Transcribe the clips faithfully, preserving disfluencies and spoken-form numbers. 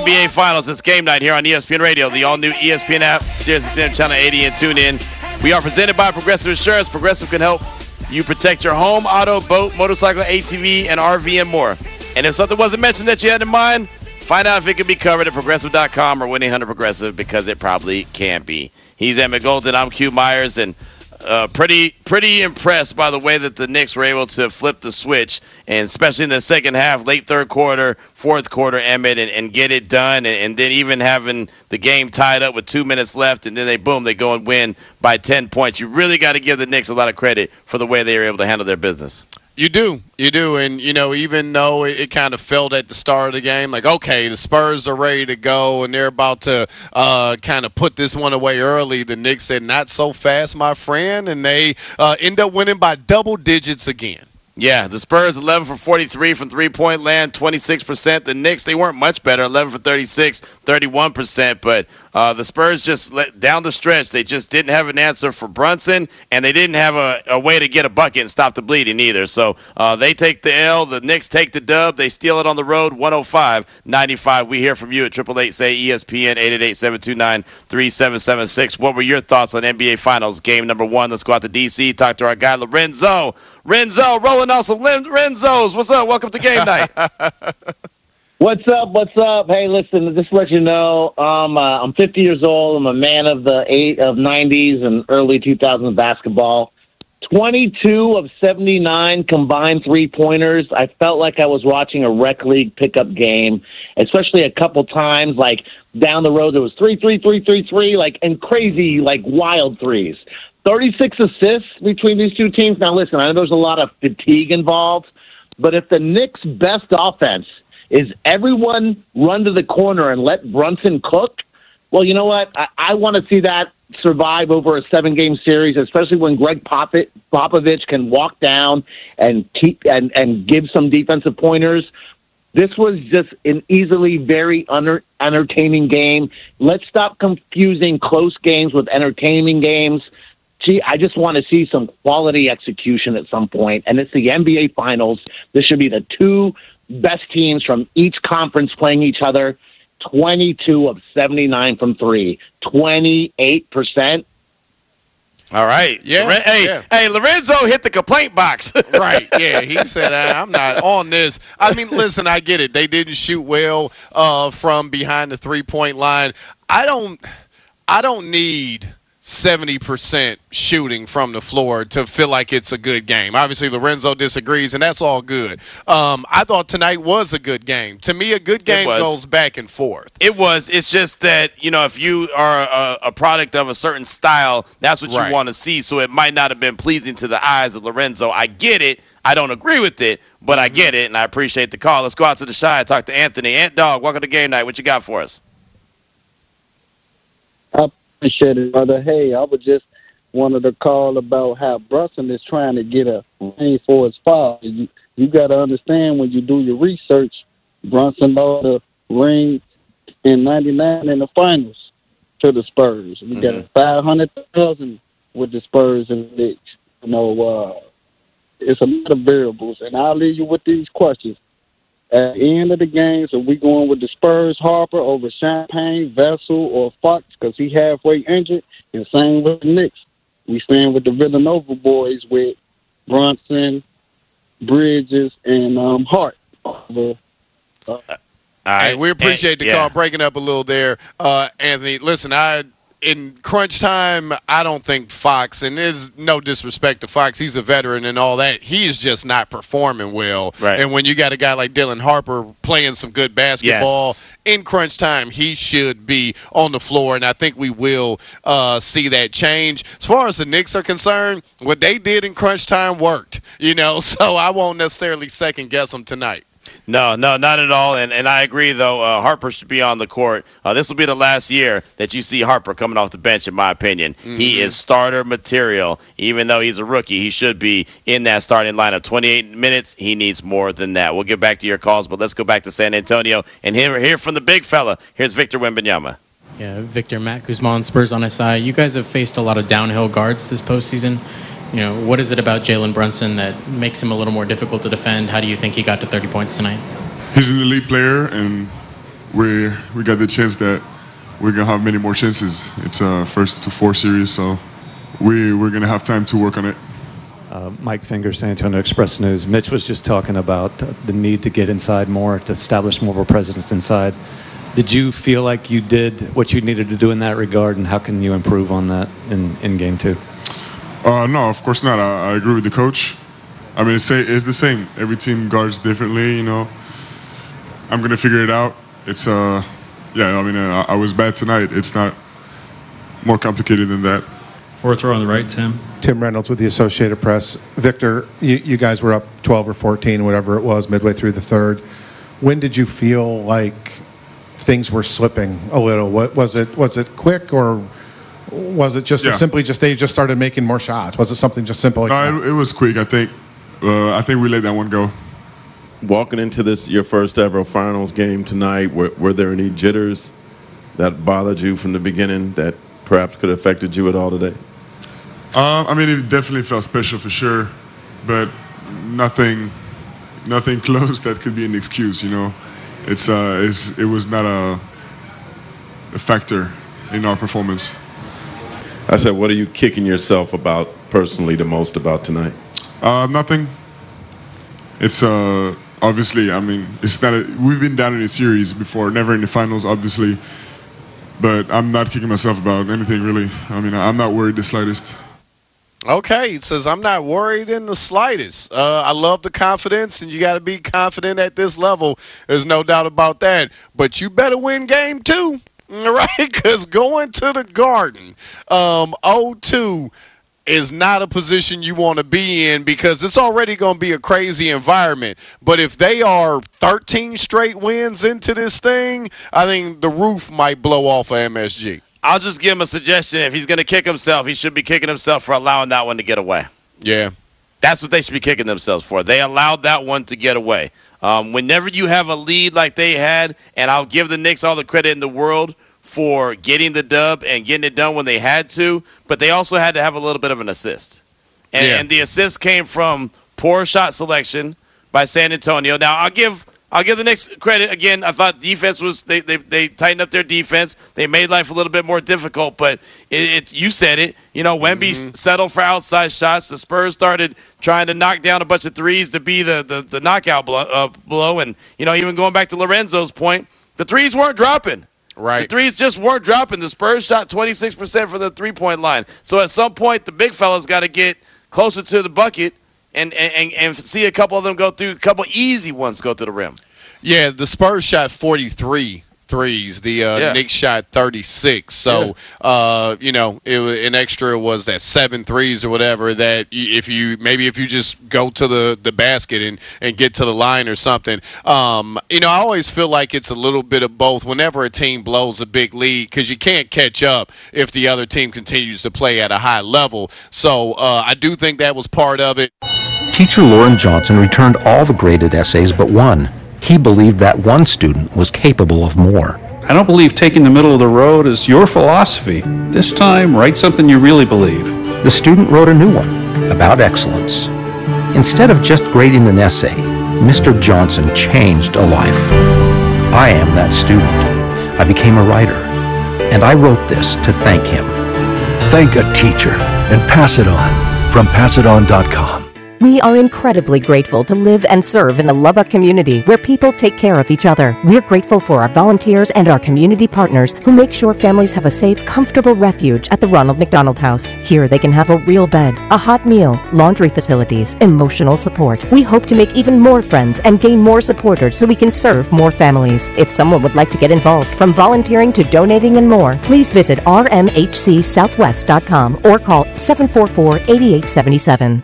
B A Finals. It's game night here on E S P N Radio, the all-new E S P N app, Sirius X M Channel eighty, and tune in. We are presented by Progressive Insurance. Progressive can help you protect your home, auto, boat, motorcycle, A T V, and R V, and more. And if something wasn't mentioned that you had in mind, find out if it can be covered at progressive dot com or one eight hundred progressive, because it probably can be. He's Emmett Golden. I'm Q Myers, and uh, pretty pretty impressed by the way that the Knicks were able to flip the switch, and especially in the second half, late third quarter, fourth quarter, Emmett, and, and get it done, and, and then even having the game tied up with two minutes left, and then they, boom, they go and win by ten points. You really got to give the Knicks a lot of credit for the way they were able to handle their business. You do. You do. And, you know, even though it, it kind of felt at the start of the game, like, okay, the Spurs are ready to go and they're about to uh, kind of put this one away early, the Knicks said, not so fast, my friend, and they uh, end up winning by double digits again. Yeah, the Spurs eleven for forty-three from three-point land, twenty-six percent. The Knicks, they weren't much better, eleven for thirty-six, thirty-one percent. But uh, the Spurs just let down the stretch. They just didn't have an answer for Brunson, and they didn't have a, a way to get a bucket and stop the bleeding either. So uh, they take the L. The Knicks take the dub. They steal it on the road, one oh five ninety-five. We hear from you at eight eight eight, say E S P N, eight eight eight, seven two nine, three seven seven six. What were your thoughts on N B A Finals game number one? Let's go out to D C, talk to our guy, Lorenzo. Renzo, rolling out some Renzos. What's up? Welcome to game night. What's up? What's up? Hey, listen, just to let you know, um, uh, I'm fifty years old. I'm a man of the eight of nineties and early two thousands basketball. twenty-two of seventy-nine combined three-pointers. I felt like I was watching a rec league pickup game, especially a couple times, like down the road, there was three, three, three, three, three, like, and crazy, like, wild threes. thirty-six assists between these two teams. Now, listen, I know there's a lot of fatigue involved, but if the Knicks' best offense is everyone run to the corner and let Brunson cook, well, you know what? I, I want to see that survive over a seven-game series, especially when Greg Popit, Popovich can walk down and keep and, and give some defensive pointers. This was just an easily very under, entertaining game. Let's stop confusing close games with entertaining games. Gee, I just want to see some quality execution at some point, and it's the N B A Finals. This should be the two best teams from each conference playing each other. twenty-two of seventy-nine from three, twenty-eight percent. All right. Yeah. Loren- hey, yeah. hey, Lorenzo hit the complaint box. Right. Yeah. He said, I'm not on this. I mean, listen, I get it. They didn't shoot well uh, from behind the three-point line. I don't. I don't need seventy percent shooting from the floor to feel like it's a good game. Obviously, Lorenzo disagrees, and that's all good. Um, I thought tonight was a good game. To me, a good game goes back and forth. It was. It's just that, you know, if you are a, a product of a certain style, that's what Right. you want to see. So it might not have been pleasing to the eyes of Lorenzo. I get it. I don't agree with it, but I get it, and I appreciate the call. Let's go out to the Shy and talk to Anthony. Ant Dog, welcome to game night. What you got for us? I appreciate it, brother. Hey, I was just wanted to call about how Brunson is trying to get a ring for his father. You, you got to understand when you do your research, Brunson lost a ring in ninety-nine in the finals to the Spurs. We got Mhm. five hundred thousand with the Spurs and the Knicks. You know, uh, it's a lot of variables, and I'll leave you with these questions. At the end of the game, so we going with the Spurs, Harper over Champagne, Vessel, or Fox because he halfway injured, and same with the Knicks. We stand with the Villanova boys with Brunson, Bridges, and um, Hart. Over, uh, All right. Hey, we appreciate the yeah. call, breaking up a little there, uh, Anthony. Listen, I in crunch time, I don't think Fox, and there's no disrespect to Fox, he's a veteran and all that. He is just not performing well. Right. And when you got a guy like Dylan Harper playing some good basketball Yes. in crunch time, he should be on the floor, and I think we will uh, see that change. As far as the Knicks are concerned, what they did in crunch time worked, you know, so I won't necessarily second guess them tonight. No, no, not at all. And and I agree, though, uh, Harper should be on the court. Uh, this will be the last year that you see Harper coming off the bench, in my opinion. Mm-hmm. He is starter material. Even though he's a rookie, he should be in that starting lineup. twenty-eight minutes, he needs more than that. We'll get back to your calls, but let's go back to San Antonio and hear, hear from the big fella. Here's Victor Wembanyama. Yeah, Victor, Matt Guzman, Spurs on S I. You guys have faced a lot of downhill guards this postseason. You know, what is it about Jalen Brunson that makes him a little more difficult to defend? How do you think he got to thirty points tonight? He's an elite player, and we we got the chance that we're gonna have many more chances. It's a first to four series, so we we're gonna have time to work on it. Uh, Mike Finger, San Antonio Express News. Mitch was just talking about the need to get inside more, to establish more of a presence inside. Did you feel like you did what you needed to do in that regard, and how can you improve on that in, in game two? Uh, no, of course not. I, I agree with the coach. I mean, it's, it's the same. Every team guards differently, you know. I'm going to figure it out. It's, uh, yeah, I mean, uh, I was bad tonight. It's not more complicated than that. Fourth row on the right, Tim. Tim Reynolds with the Associated Press. Victor, you, you guys were up twelve or fourteen, whatever it was, midway through the third. When did you feel like things were slipping a little? What was it? Was it quick, or was it just yeah. simply just they just started making more shots? Was it something just simple like no, that? It, it was quick. I think. Uh, I think we let that one go. Walking into this, your first ever finals game tonight, were, were there any jitters that bothered you from the beginning that perhaps could have affected you at all today? Uh, I mean, it definitely felt special for sure, but nothing, nothing close that could be an excuse. You know, it's, uh, it's it was not a, a factor in our performance. I said, what are you kicking yourself about personally the most about tonight? Uh, nothing. It's uh, obviously, I mean, it's not. A, we've been down in a series before, never in the finals, obviously. But I'm not kicking myself about anything really. I mean, I'm not worried the slightest. Okay, he says, I'm not worried in the slightest. Uh, I love the confidence, and you got to be confident at this level. There's no doubt about that. But you better win game two, right? Because going to the Garden, um, oh two is not a position you want to be in, because it's already going to be a crazy environment. But if they are thirteen straight wins into this thing, I think the roof might blow off of M S G. I'll just give him a suggestion. If he's going to kick himself, he should be kicking himself for allowing that one to get away. Yeah. That's what they should be kicking themselves for. They allowed that one to get away. Um, whenever you have a lead like they had, and I'll give the Knicks all the credit in the world for getting the dub and getting it done when they had to, but they also had to have a little bit of an assist. And, yeah. and the assist came from poor shot selection by San Antonio. Now, I'll give I'll give the Knicks credit. Again, I thought defense was they, – they, they tightened up their defense. They made life a little bit more difficult, but it, it you said it. You know, Wemby mm-hmm. settled for outside shots. The Spurs started trying to knock down a bunch of threes to be the, the, the knockout blow, uh, blow. And, you know, even going back to Lorenzo's point, the threes weren't dropping. Right. The threes just weren't dropping. The Spurs shot twenty-six percent from the three-point line. So at some point, the big fellas got to get closer to the bucket and, and, and see a couple of them go through, a couple easy ones go to the rim. Yeah, the Spurs shot forty-three threes. The uh, yeah. Knicks shot thirty-six. So, yeah. uh, you know, it, an extra was that seven threes or whatever that if you maybe if you just go to the, the basket and, and get to the line or something. Um, you know, I always feel like it's a little bit of both whenever a team blows a big lead, because you can't catch up if the other team continues to play at a high level. So uh, I do think that was part of it. Teacher Lauren Johnson returned all the graded essays but one. He believed that one student was capable of more. I don't believe taking the middle of the road is your philosophy. This time, write something you really believe. The student wrote a new one about excellence. Instead of just grading an essay, Mister Johnson changed a life. I am that student. I became a writer, and I wrote this to thank him. Thank a teacher and pass it on from pass it on dot com. We are incredibly grateful to live and serve in the Lubbock community where people take care of each other. We're grateful for our volunteers and our community partners who make sure families have a safe, comfortable refuge at the Ronald McDonald House. Here they can have a real bed, a hot meal, laundry facilities, emotional support. We hope to make even more friends and gain more supporters so we can serve more families. If someone would like to get involved, from volunteering to donating and more, please visit r m h c southwest dot com or call seven four four, eight eight seven seven.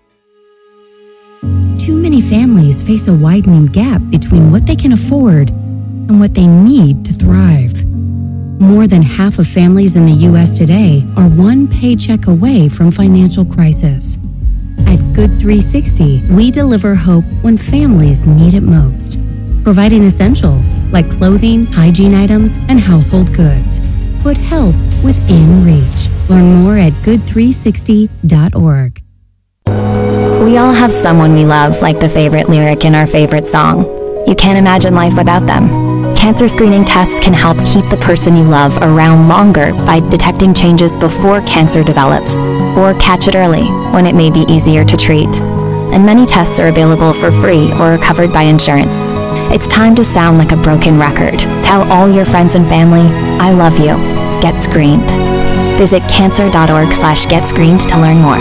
Too many families face a widening gap between what they can afford and what they need to thrive. More than half of families in the U S today are one paycheck away from financial crisis. At Good three sixty, we deliver hope when families need it most, providing essentials like clothing, hygiene items, and household goods. Put help within reach. Learn more at good three sixty dot org. We all have someone we love, like the favorite lyric in our favorite song. You can't imagine life without them. cancer screening tests can help keep the person you love around longer by detecting changes before cancer develops, or catch it early when it may be easier to treat. And many tests are available for free or are covered by insurance. It's time to sound like a broken record. Tell all your friends and family, I love you. Get screened. Visit cancer.org slash get screened to learn more.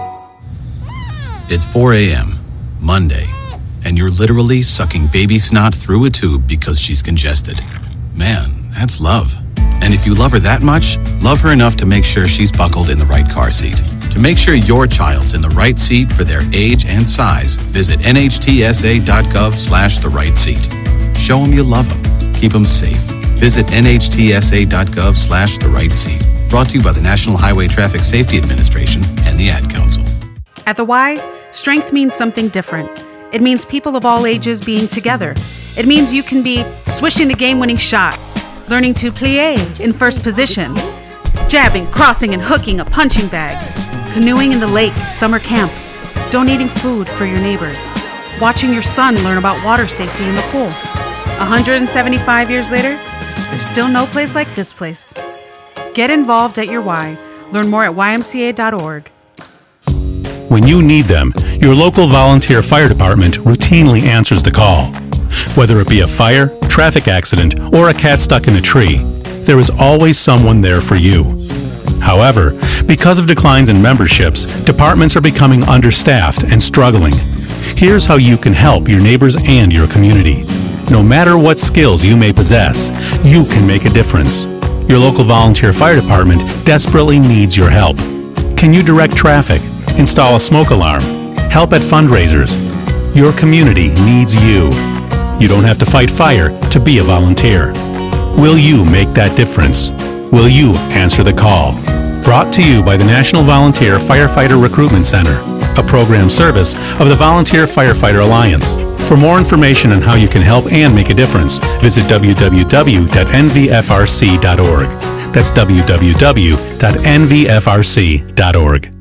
It's four a.m., Monday, and you're literally sucking baby snot through a tube because she's congested. Man, that's love. And if you love her that much, love her enough to make sure she's buckled in the right car seat. To make sure your child's in the right seat for their age and size, visit nhtsa.gov slash the right seat. Show them you love them. Keep them safe. Visit nhtsa.gov slash the right seat. Brought to you by the National Highway Traffic Safety Administration and the Ad Council. At the Y, strength means something different. It means people of all ages being together. It means you can be swishing the game-winning shot, learning to plie in first position, jabbing, crossing, and hooking a punching bag, canoeing in the lake at summer camp, donating food for your neighbors, watching your son learn about water safety in the pool. one hundred seventy-five years later, there's still no place like this place. Get involved at your Y. Learn more at y m c a dot org. When you need them, your local volunteer fire department routinely answers the call. Whether it be a fire, traffic accident, or a cat stuck in a tree, there is always someone there for you. However, because of declines in memberships, departments are becoming understaffed and struggling. Here's how you can help your neighbors and your community. No matter what skills you may possess, you can make a difference. Your local volunteer fire department desperately needs your help. Can you direct traffic, install a smoke alarm, help at fundraisers? Your community needs you. You don't have to fight fire to be a volunteer. Will you make that difference? Will you answer the call? Brought to you by the National Volunteer Firefighter Recruitment Center, a program service of the Volunteer Firefighter Alliance. For more information on how you can help and make a difference, visit w w w dot n v f r c dot org. That's w w w dot n v f r c dot org.